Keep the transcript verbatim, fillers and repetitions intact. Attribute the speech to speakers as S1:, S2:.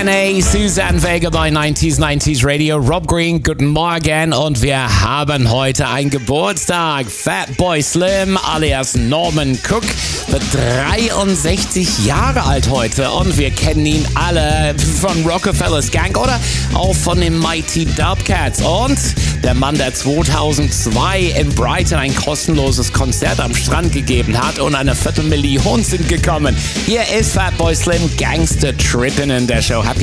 S1: N A, Suzanne Vega bei neunzig neunzig Radio. Rob Green, guten Morgen. Und wir haben heute einen Geburtstag. Fatboy Slim alias Norman Cook wird dreiundsechzig Jahre alt heute. Und wir kennen ihn alle von Rockefellers Gang oder auch von den Mighty Dubcats. Und der Mann, der zweitausendzwei in Brighton ein kostenloses Konzert am Strand gegeben hat und eine Viertelmillion sind gekommen. Hier ist Fatboy Slim, Gangster Trippin' in der Show. Happy